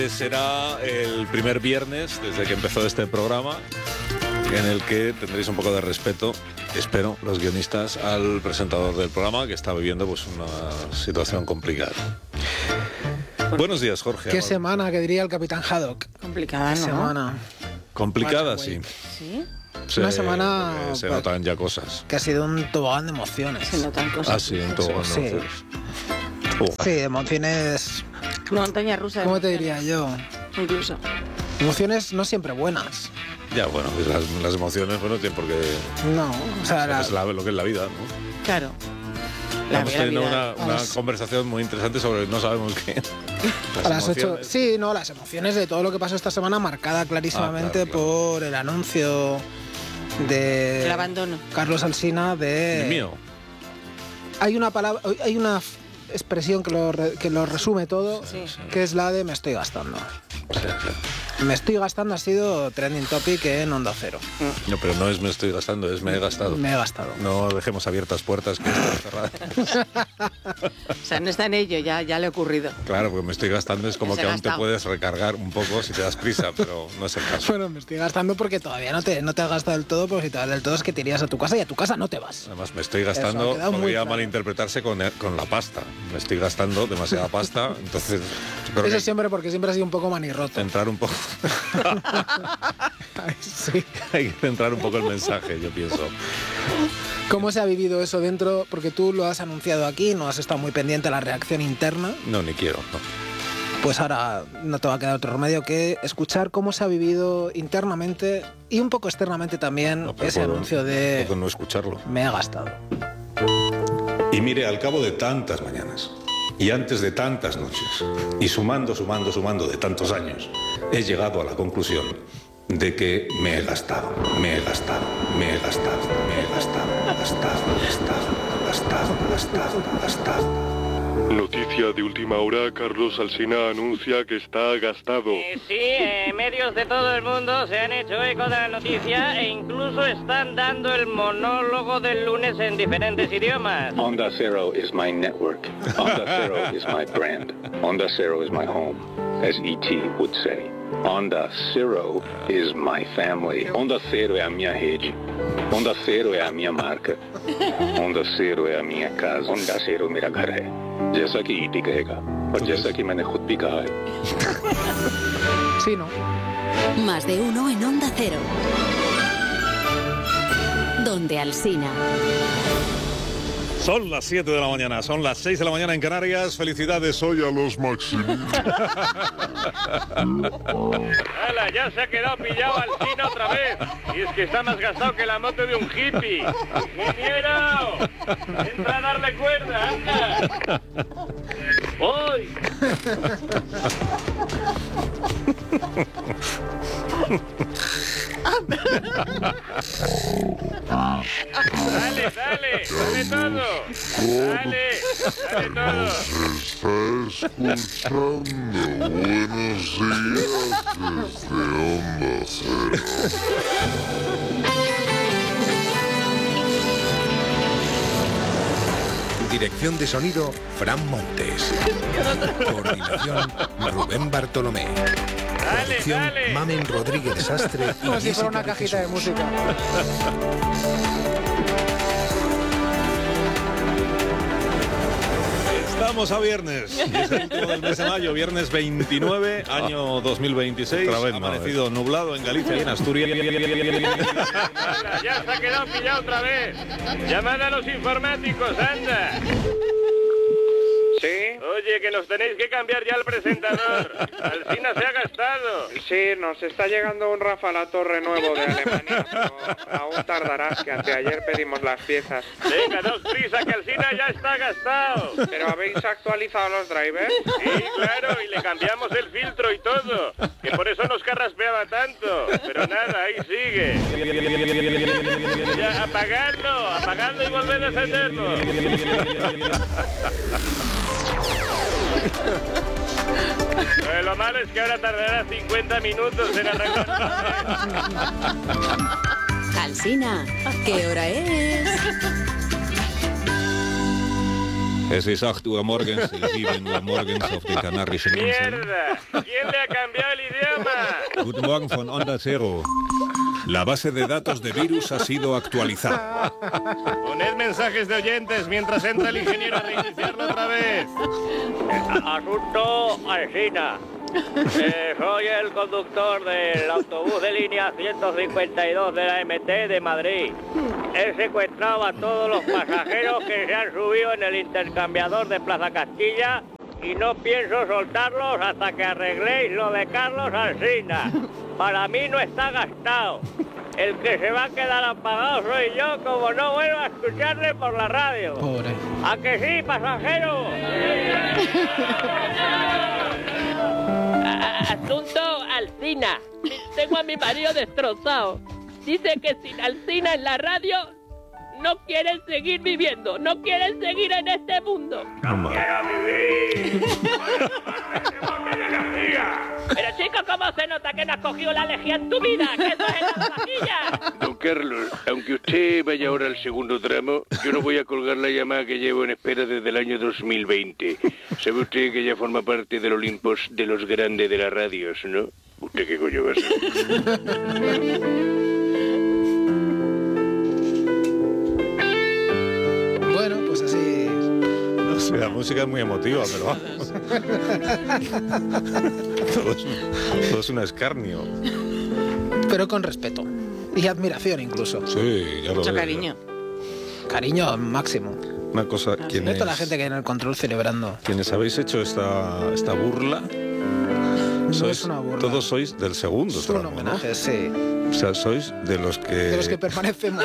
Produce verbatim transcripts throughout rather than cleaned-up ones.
Será el primer viernes desde que empezó este programa en el que tendréis un poco de respeto, espero, los guionistas, al presentador del programa que está viviendo pues una situación complicada. Buenos días, Jorge. ¿Qué Amor. semana, que diría el Capitán Haddock? Complicada, ¿no? Semana. Complicada, sí. ¿Sí? Se, una semana se pues, notan ya cosas. Que ha sido un tobogán de emociones. Se notan cosas. Ah, sí, un tobogán sí. de emociones. Oh. Sí, emociones... Una montaña rusa. ¿Cómo te diría yo? Incluso. Emociones no siempre buenas. Ya, bueno, pues las, las emociones, bueno, tienen por qué... No, o sea... La... Es la, lo que es la vida, ¿no? Claro. Estamos teniendo una, una las... conversación muy interesante sobre no sabemos qué. Las a las ocho. Sí, no, las emociones de todo lo que pasó esta semana, marcada clarísimamente ah, claro, claro. por el anuncio de... El abandono. Carlos Alsina de... El mío. Hay una palabra... Hay una expresión que lo, que lo resume todo, sí, sí. que es la de me estoy gastando. Sí, sí. Me estoy gastando ha sido trending topic en Onda Cero. No, pero no es me estoy gastando, es me he gastado. Me he gastado. No dejemos abiertas puertas que están cerradas. O sea, no está en ello, ya, ya le ha ocurrido. Claro, porque me estoy gastando es como que aún gastado. te puedes recargar un poco si te das prisa, pero no es el caso. Bueno, me estoy gastando porque todavía no te, no te has gastado del todo, porque si te vas del todo es que te irías a tu casa y a tu casa no te vas. Además, me estoy gastando, podría claro. malinterpretarse con, con la pasta. Me estoy gastando demasiada pasta, entonces... Creo Eso que siempre porque siempre ha sido un poco manirroto. Centrar un poco... Ay, sí. Hay que centrar un poco el mensaje, yo pienso. ¿Cómo se ha vivido eso dentro? Porque tú lo has anunciado aquí, no has estado muy pendiente de la reacción interna. No, ni quiero, no. Pues ahora no te va a quedar otro remedio que escuchar cómo se ha vivido internamente y un poco externamente también no, ese puedo, anuncio de... Puedo no escucharlo. Me he gastado. Y mire, al cabo de tantas mañanas y antes de tantas noches y sumando, sumando, sumando de tantos años, he llegado a la conclusión de que me he gastado, me he gastado, me he gastado, me he gastado, gastado, gastado, gastado, gastado, gastado. Noticia de última hora, Carlos Alsina anuncia que está gastado. Eh, sí, eh, medios de todo el mundo se han hecho eco de la noticia e incluso están dando el monólogo del lunes en diferentes idiomas. Onda Cero is my network. Onda Cero is my brand. Onda Cero is my home, as E T would say. Onda Cero is my family. Onda Cero é a minha rede. Onda Cero é a minha marca. Onda Cero é a minha casa. Onda Cero मेरा घर है. जैसा कि ईटी कहेगा और जैसा कि मैंने खुद भी कहा है. Sí, ¿no? Más de uno en Onda Cero. Donde Alsina. Son las siete de la mañana, son las seis de la mañana en Canarias. Felicidades hoy a los Maximilianos. ¡Hala! Ya se ha quedado pillado Alsina otra vez. Y es que está más gastado que la moto de un hippie. ¡Ingeniero! ¡Entra a darle cuerda, anda! ¡Voy! Dale, dale, dale todo. Dale, dale todo. Nos está escuchando. Buenos días desde Onda Cero. Dirección de sonido, Fran Montes. Coordinación, Rubén Bartolomé. Dale, Producción, dale. Mamen Rodríguez Sastre y Como si fuera una Jessica cajita de música. Estamos a viernes, y es el último del mes de mayo, viernes veintinueve, año dos mil veintiséis. Otra vez, ha amanecido no, nublado en Galicia y en Asturias. Ya se ha quedado pillado otra vez. Llamad a los informáticos, anda. ¿Sí? Oye, que nos tenéis que cambiar ya el presentador. Alsina se ha gastado. Sí, nos está llegando un Rafa La Torre nuevo de Alemania, pero aún tardará, que anteayer pedimos las piezas. Venga, daos prisa, que Alsina ya está gastado. ¿Pero habéis actualizado los drivers? Sí, claro, y le cambiamos el filtro y todo. Que por eso nos carraspeaba tanto. Pero nada, ahí sigue. Ya, apagadlo, apagadlo y volved a encenderlo. Eh, lo malo es que ahora tardará cincuenta minutos en arrancar. Alsina, ¿qué hora es? Es ist acht Uhr morgens, sieben Uhr morgens auf den Kanarischen Inseln. ¡Mierda! ¿Quién le ha cambiado el idioma? Guten Morgen von Onda Cero. La base de datos de virus ha sido actualizada. Poned mensajes de oyentes mientras entra el ingeniero a reiniciarlo otra vez. Asunto Alsina. Eh, soy el conductor del autobús de línea ciento cincuenta y dos de la M T de Madrid. He secuestrado a todos los pasajeros que se han subido en el intercambiador de Plaza Castilla y no pienso soltarlos hasta que arregléis lo de Carlos Alsina. Para mí no está gastado. El que se va a quedar apagado soy yo, como no vuelvo a escucharle por la radio. Pobre. ¿A que sí, pasajeros? Asunto Alsina. Tengo a mi marido destrozado. Dice que sin Alsina en la radio no quieren seguir viviendo, no quieren seguir en este mundo. ¡No quiero vivir! Pero chico, ¿cómo se nota que no has cogido la lejía en tu vida? ¡Que eso es en la vajilla! Don Carlos, aunque usted vaya ahora al segundo tramo, yo no voy a colgar la llamada que llevo en espera desde el año dos mil veinte. ¿Sabe usted que ya forma parte del Olimpos de los grandes de las radios, no? ¿Usted qué coño va a ser? Bueno, pues así... No sé, la música es muy emotiva, pero vamos. todo, es un, todo es un escarnio. Pero con respeto. Y admiración incluso. Sí, ya lo Mucho veo, cariño. Cariño máximo. Una cosa, Toda quienes, la gente que hay en el control celebrando. quienes habéis hecho esta, esta burla, No sois, es una burla. todos sois del segundo Es un tramo, ¿no? homenaje, sí. O sea, sois de los que... De los que permanecemos.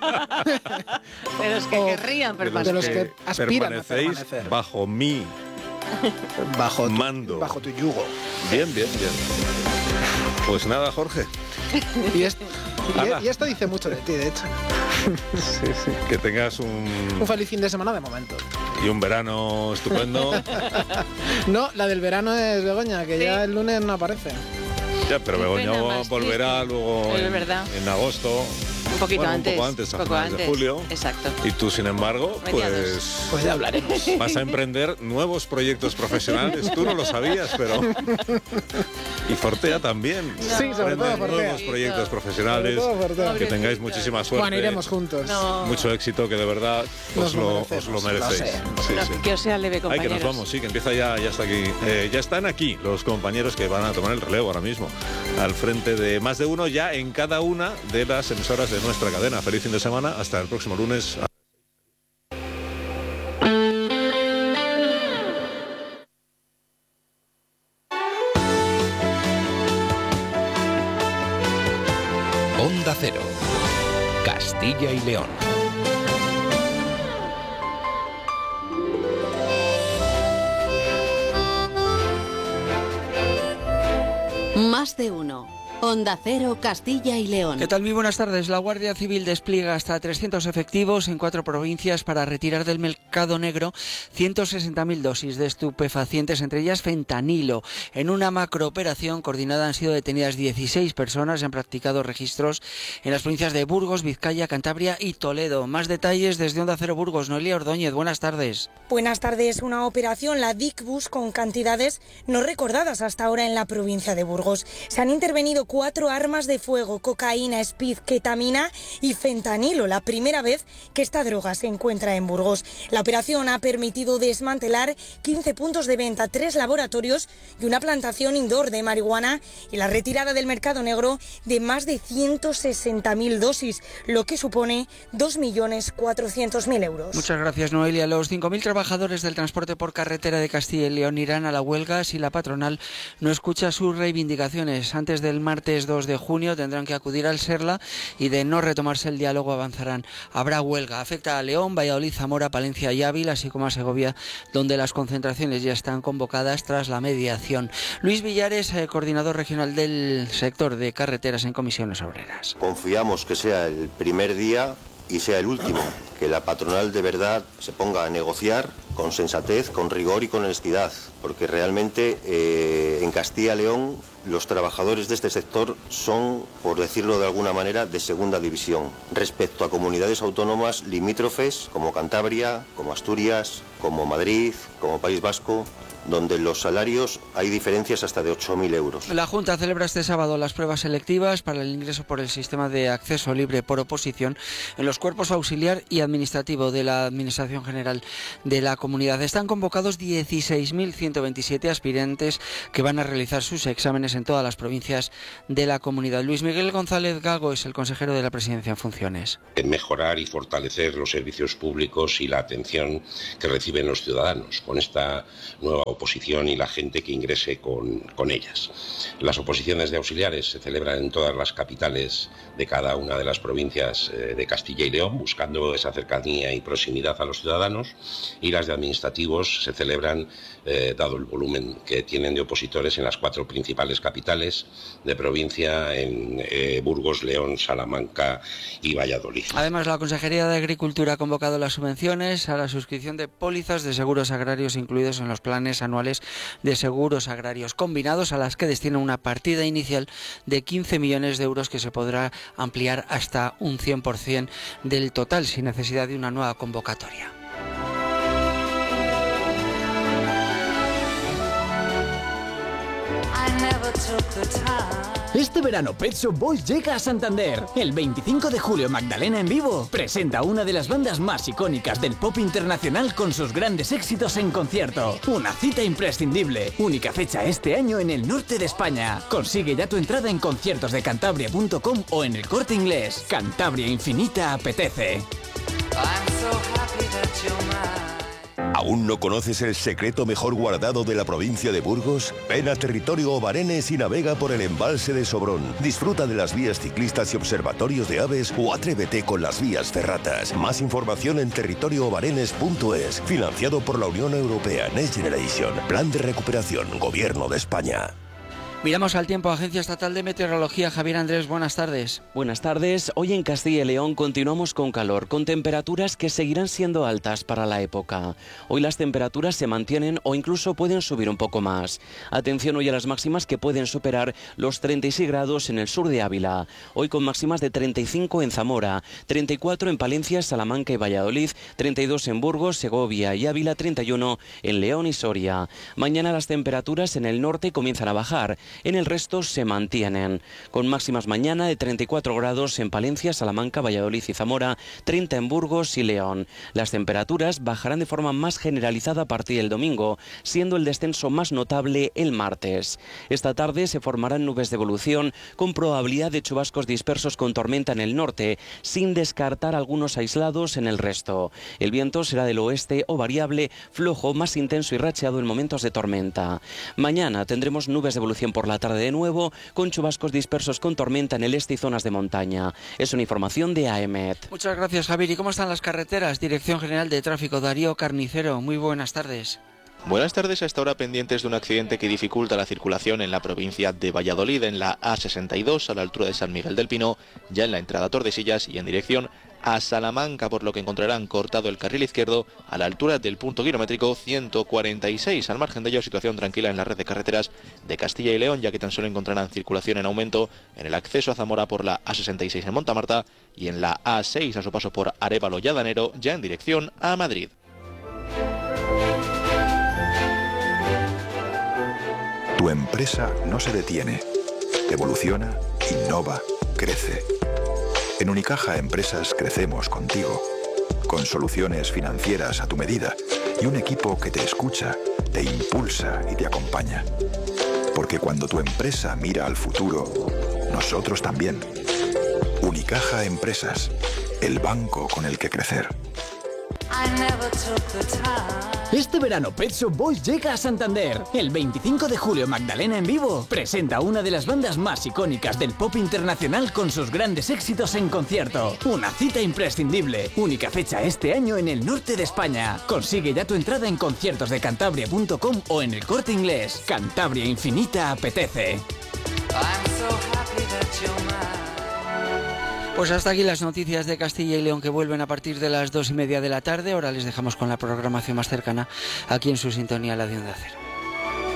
De los que querrían de los permanecer. de los que aspiran a permanecéis permanecer. bajo mi Bajo tu, mando. bajo tu yugo. Bien, bien, bien. Pues nada, Jorge. Y, es- y- Ala. y esto dice mucho de ti, de hecho. Sí, sí. Que tengas un, Un feliz fin de semana de momento. y un verano estupendo. No, la del verano es Begoña, que Sí. ya el lunes no aparece. Ya, pero Qué Begoña pena más volverá triste. luego Es en, verdad. en agosto. Un poquito Bueno, antes. Un poco antes, a poco finales antes. de julio. Exacto. Y tú, sin embargo, Mediados. pues Pues ya hablaremos. vas a emprender nuevos proyectos profesionales. Tú no lo sabías, pero... Y Fortea también. Sí, sobre todo Emprende Fortea. nuevos proyectos profesionales. Sobre todo Fortea. Que tengáis muchísima suerte. Bueno, iremos juntos. No. Mucho éxito, que de verdad Nos os lo lo, merecemos, os lo lo merecéis. sé. Sí, No, sí. que os sea leve, Ay, compañeros. que nos vamos, sí, que empieza ya, ya está aquí. Eh, ya están aquí los compañeros que van a tomar el relevo ahora mismo. Al frente de más de uno, ya en cada una de las emisoras de nuestra cadena. Feliz fin de semana, hasta el próximo lunes. Onda Cero. Castilla y León. Más de uno. Onda Cero, Castilla y León. ¿Qué tal? Muy buenas tardes. La Guardia Civil despliega hasta trescientos efectivos en cuatro provincias para retirar del mercado negro ciento sesenta mil dosis de estupefacientes, entre ellas fentanilo. En una macrooperación coordinada han sido detenidas dieciséis personas y han practicado registros en las provincias de Burgos, Vizcaya, Cantabria y Toledo. Más detalles desde Onda Cero Burgos. Noelia Ordóñez, buenas tardes. Buenas tardes. Una operación, la DICBUS, con cantidades no recordadas hasta ahora en la provincia de Burgos. Se han intervenido cuatro armas de fuego, cocaína, speed, ketamina y fentanilo, la primera vez que esta droga se encuentra en Burgos. La operación ha permitido desmantelar quince puntos de venta, tres laboratorios y una plantación indoor de marihuana y la retirada del mercado negro de más de ciento sesenta mil dosis, lo que supone dos millones cuatrocientos mil euros. Muchas gracias, Noelia. Los cinco mil trabajadores del transporte por carretera de Castilla y León irán a la huelga si la patronal no escucha sus reivindicaciones. Antes del martes dos de junio tendrán que acudir al Serla y, de no retomarse el diálogo, avanzarán. Habrá huelga. Afecta a León, Valladolid, Zamora, Palencia y Ávila, así como a Segovia, donde las concentraciones ya están convocadas tras la mediación. Luis Villares, eh, coordinador regional del sector de carreteras en Comisiones Obreras. Confiamos que sea el primer día y sea el último, que la patronal de verdad se ponga a negociar con sensatez, con rigor y con honestidad, porque realmente eh, en Castilla y León los trabajadores de este sector son, por decirlo de alguna manera, de segunda división respecto a comunidades autónomas limítrofes como Cantabria, como Asturias, como Madrid, como País Vasco, donde los salarios hay diferencias hasta de ocho mil euros. La Junta celebra este sábado las pruebas selectivas para el ingreso por el sistema de acceso libre por oposición en los cuerpos auxiliar y administrativo de la Administración General de la Comunidad. Están convocados dieciséis mil ciento veintisiete aspirantes que van a realizar sus exámenes en todas las provincias de la Comunidad. Luis Miguel González Gago es el consejero de la Presidencia en funciones. Mejorar y fortalecer los servicios públicos y la atención que reciben los ciudadanos con esta nueva oposición y la gente que ingrese con, con ellas. Las oposiciones de auxiliares se celebran en todas las capitales de cada una de las provincias eh, de Castilla y León, buscando esa cercanía y proximidad a los ciudadanos, y las de administrativos se celebran, eh, dado el volumen que tienen de opositores, en las cuatro principales capitales de provincia, en eh, Burgos, León, Salamanca y Valladolid. Además, la Consejería de Agricultura ha convocado las subvenciones a la suscripción de pólizas de seguros agrarios incluidos en los planes anuales de seguros agrarios combinados, a las que destina una partida inicial de quince millones de euros que se podrá ampliar hasta un cien por ciento del total sin necesidad de una nueva convocatoria. Este verano Pet Shop Boys llega a Santander. El veinticinco de julio Magdalena en Vivo presenta una de las bandas más icónicas del pop internacional con sus grandes éxitos en concierto. Una cita imprescindible. Única fecha este año en el norte de España. Consigue ya tu entrada en conciertos de cantabria punto com o en el Corte Inglés. Cantabria Infinita apetece. ¿Aún no conoces el secreto mejor guardado de la provincia de Burgos? Ven a Territorio Obarenes y navega por el embalse de Sobrón. Disfruta de las vías ciclistas y observatorios de aves o atrévete con las vías ferratas. Más información en territorio obarenes punto es. Financiado por la Unión Europea Next Generation. Plan de recuperación. Gobierno de España. Miramos al tiempo. Agencia Estatal de Meteorología. Javier Andrés, buenas tardes. Buenas tardes. Hoy en Castilla y León continuamos con calor, con temperaturas que seguirán siendo altas para la época. Hoy las temperaturas se mantienen o incluso pueden subir un poco más. Atención hoy a las máximas que pueden superar los treinta y seis grados en el sur de Ávila. Hoy con máximas de treinta y cinco en Zamora, treinta y cuatro en Palencia, Salamanca y Valladolid, treinta y dos en Burgos, Segovia y Ávila, treinta y uno en León y Soria. Mañana las temperaturas en el norte comienzan a bajar. En el resto se mantienen, con máximas mañana de treinta y cuatro grados en Palencia, Salamanca, Valladolid y Zamora, treinta en Burgos y León. Las temperaturas bajarán de forma más generalizada a partir del domingo, siendo el descenso más notable el martes. Esta tarde se formarán nubes de evolución con probabilidad de chubascos dispersos con tormenta en el norte, sin descartar algunos aislados en el resto. El viento será del oeste o variable, flojo, más intenso y racheado en momentos de tormenta. Mañana tendremos nubes de evolución por la tarde de nuevo, con chubascos dispersos con tormenta en el este y zonas de montaña. Es una información de A E M E T. Muchas gracias, Javier. ¿Y cómo están las carreteras? Dirección General de Tráfico, Darío Carnicero. Muy buenas tardes. Buenas tardes. Hasta ahora pendientes de un accidente que dificulta la circulación en la provincia de Valladolid, en la A sesenta y dos, a la altura de San Miguel del Pino, ya en la entrada a Tordesillas y en dirección a Salamanca, por lo que encontrarán cortado el carril izquierdo a la altura del punto kilométrico ciento cuarenta y seis. Al margen de ello, situación tranquila en la red de carreteras de Castilla y León, ya que tan solo encontrarán circulación en aumento en el acceso a Zamora por la A sesenta y seis en Montamarta y en la A seis a su paso por Arévalo y Adanero, ya en dirección a Madrid. Tu empresa no se detiene, evoluciona, innova, crece. En Unicaja Empresas crecemos contigo, con soluciones financieras a tu medida y un equipo que te escucha, te impulsa y te acompaña. Porque cuando tu empresa mira al futuro, nosotros también. Unicaja Empresas, el banco con el que crecer. Este verano Pet Shop Boys llega a Santander. El veinticinco de julio Magdalena en Vivo presenta una de las bandas más icónicas del pop internacional con sus grandes éxitos en concierto. Una cita imprescindible. Única fecha este año en el norte de España. Consigue ya tu entrada en conciertos de cantabria punto com o en el Corte Inglés. Cantabria Infinita apetece. Pues hasta aquí las noticias de Castilla y León, que vuelven a partir de las dos y media de la tarde. Ahora les dejamos con la programación más cercana aquí en su sintonía, la de Onda Cero.